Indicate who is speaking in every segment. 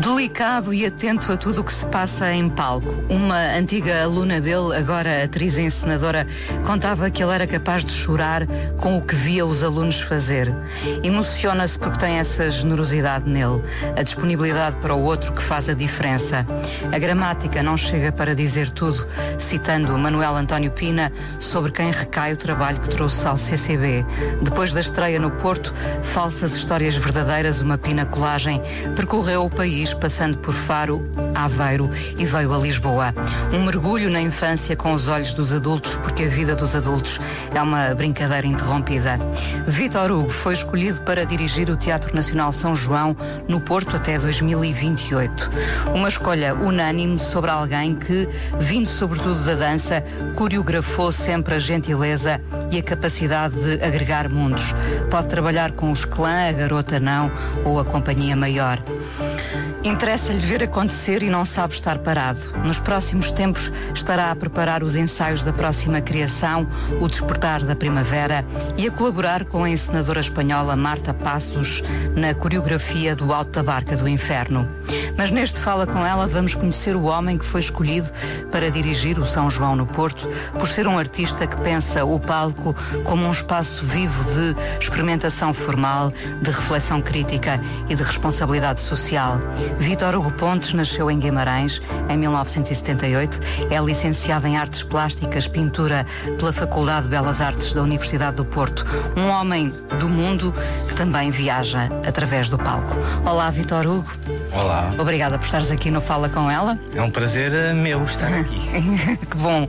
Speaker 1: Delicado e atento a tudo o que se passa em palco. Uma antiga aluna dele, agora atriz e encenadora, contava que ele era capaz de chorar com o que via os alunos fazer. Emociona-se porque tem essa generosidade nele, a disponibilidade para o outro que faz a diferença. A gramática não chega para dizer tudo, citando Manuel António Pina sobre quem recai o trabalho que trouxe ao CCB. Depois da estreia no Porto, Falsas Histórias Verdadeiras, uma pinacolagem, percorreu o país, passando por Faro, Aveiro e veio a Lisboa. Um mergulho na infância com os olhos dos adultos, porque a vida dos adultos é uma brincadeira interrompida. Vítor Hugo foi escolhido para dirigir o Teatro Nacional São João no Porto até 2028. Uma escolha unânime sobre alguém que, vindo sobretudo da dança, coreografou sempre a gentileza e a capacidade de agregar mundos. Pode trabalhar com os clã, a garota não, ou a companhia maior. Interessa-lhe ver acontecer e não sabe estar parado. Nos próximos tempos estará a preparar os ensaios da próxima criação, O Despertar da Primavera, e a colaborar com a encenadora espanhola Marta Passos na coreografia do Alto da Barca do Inferno. Mas neste Fala Com Ela vamos conhecer o homem que foi escolhido para dirigir o São João no Porto, por ser um artista que pensa o palco como um espaço vivo de experimentação formal, de reflexão crítica e de responsabilidade social. Vítor Hugo Pontes nasceu em Guimarães em 1978, é licenciado em Artes Plásticas, Pintura pela Faculdade de Belas Artes da Universidade do Porto. Um homem do mundo que também viaja através do palco. Olá, Vítor Hugo.
Speaker 2: Olá.
Speaker 1: Obrigada por estares aqui no Fala Com Ela.
Speaker 2: É um prazer meu estar aqui.
Speaker 1: Que bom.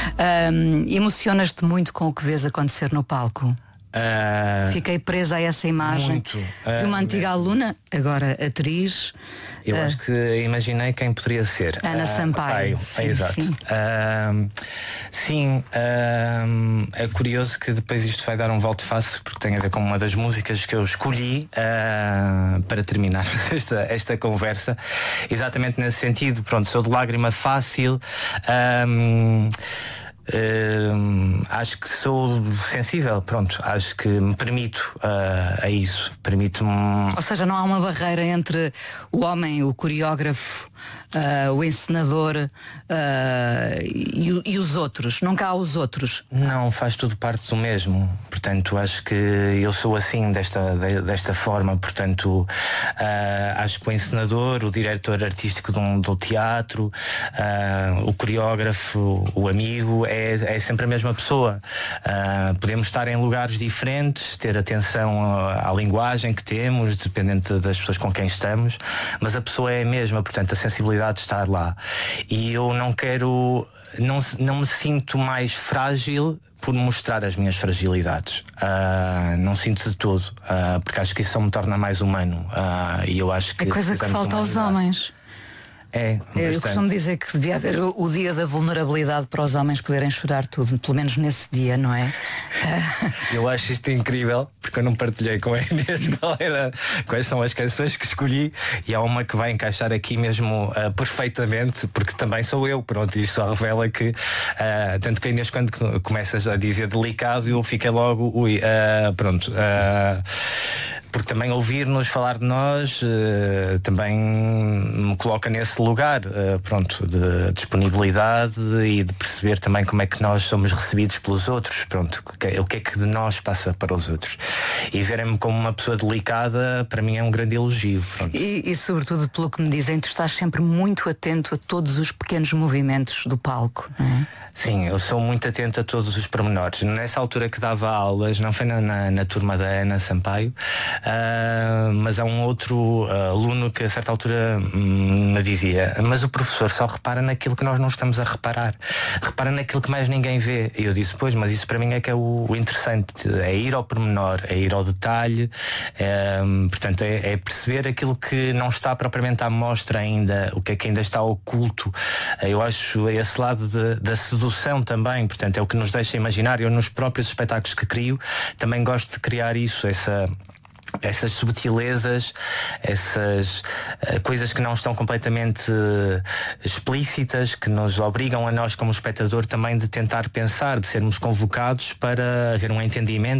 Speaker 1: Emocionas-te muito com o que vês acontecer no palco? Fiquei presa a essa imagem
Speaker 2: muito,
Speaker 1: de uma antiga aluna, agora atriz.
Speaker 2: Eu acho que imaginei quem poderia ser.
Speaker 1: Ana Sampaio.
Speaker 2: Sim, exato. Sim, é curioso que depois isto vai dar um volte face, porque tem a ver com uma das músicas que eu escolhi para terminar esta conversa. Exatamente nesse sentido. Pronto, sou de lágrima fácil. Acho que sou sensível, pronto, acho que me permito a isso, permito-me.
Speaker 1: Ou seja, não há uma barreira entre o homem, o coreógrafo, o encenador e os outros, nunca há os outros.
Speaker 2: Não, faz tudo parte do mesmo, portanto acho que eu sou assim desta forma, portanto acho que o encenador, o diretor artístico do teatro, o coreógrafo, o amigo é sempre a mesma pessoa. Podemos estar em lugares diferentes, ter atenção à linguagem que temos, dependente das pessoas com quem estamos, mas a pessoa é a mesma, portanto a sensibilidade está lá. E eu não me sinto mais frágil por mostrar as minhas fragilidades. Não sinto de todo, porque acho que isso só me torna mais humano. E eu acho que
Speaker 1: é coisa que falta aos homens. Eu costumo dizer que devia haver o dia da vulnerabilidade para os homens poderem chorar tudo, pelo menos nesse dia, não é?
Speaker 2: Eu acho isto incrível, porque eu não partilhei com a Inês quais são as canções que escolhi, e há uma que vai encaixar aqui mesmo perfeitamente, porque também sou eu, pronto, isto só revela que tanto que a Inês, quando começas a dizer delicado, eu fiquei logo porque também ouvir-nos falar de nós também me coloca nesse lugar, de disponibilidade e de perceber também como é que nós somos recebidos pelos outros, pronto, o que é que de nós passa para os outros. E verem-me como uma pessoa delicada, para mim é um grande elogio.
Speaker 1: E sobretudo, pelo que me dizem, tu estás sempre muito atento a todos os pequenos movimentos do palco, não é?
Speaker 2: Sim, eu sou muito atento a todos os pormenores. Nessa altura que dava aulas, não foi na turma da Ana Sampaio, mas há um outro aluno que a certa altura me dizia: mas o professor só repara naquilo que nós não estamos a reparar, repara naquilo que mais ninguém vê. E eu disse: pois, mas isso para mim é que é o interessante, é ir ao pormenor, é ir ao detalhe, portanto é perceber aquilo que não está propriamente à mostra ainda, o que é que ainda está oculto. Eu acho esse lado da sedução também, portanto é o que nos deixa imaginar. Eu nos próprios espetáculos que crio também gosto de criar isso, essas subtilezas, essas coisas que não estão completamente explícitas, que nos obrigam a nós como espectador também de tentar pensar, de sermos convocados para haver um entendimento